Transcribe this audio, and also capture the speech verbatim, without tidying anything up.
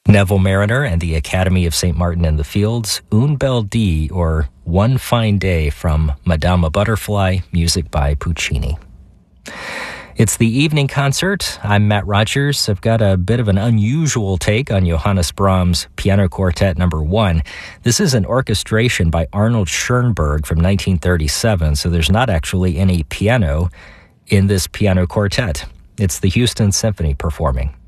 Neville Mariner and the Academy of Saint Martin in the Fields, Une Belle Dee, or One Fine Day from Madama Butterfly, music by Puccini. It's the evening concert. I'm Matt Rogers. I've got a bit of an unusual take on Johannes Brahms' Piano Quartet Number One. This is an orchestration by Arnold Schoenberg from nineteen thirty-seven, so there's not actually any piano in this piano quartet. It's the Houston Symphony performing.